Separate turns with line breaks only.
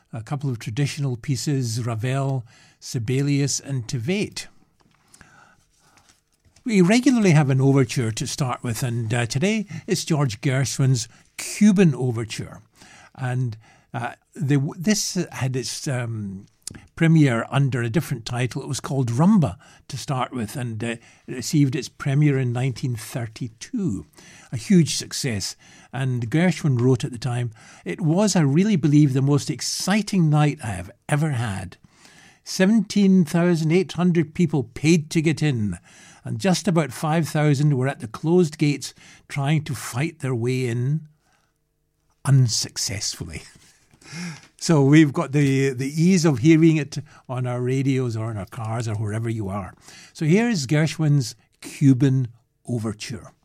a couple of traditional pieces, Ravel, Sibelius and Tveit. We regularly have an overture to start with, and today it's George Gershwin's Cuban Overture. And this had its premiere under a different title. It was called Rumba to start with, and it received its premiere in 1932. A huge success. And Gershwin wrote at the time, "It was, I really believe, the most exciting night I have ever had. 17,800 people paid to get in, and just about 5,000 were at the closed gates trying to fight their way in unsuccessfully." So we've got the ease of hearing it on our radios or in our cars or wherever you are. So here is Gershwin's Cuban Overture.